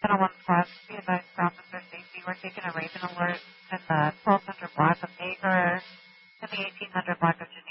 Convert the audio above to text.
101 Plus, be advised for officer safety. We're taking a Raven alert in the 1200 block of Acre and the 1800 block of